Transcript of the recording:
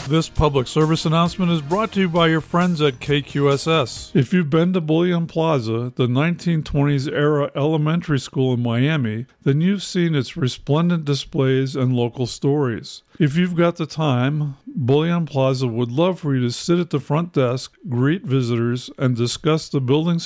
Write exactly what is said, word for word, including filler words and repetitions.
This public service announcement is brought to you by your friends at K Q S S. If you've been to Bullion Plaza, the nineteen twenties era elementary school in Miami, then you've seen its resplendent displays and local stories. If you've got the time, Bullion Plaza would love for you to sit at the front desk, greet visitors, and discuss the building's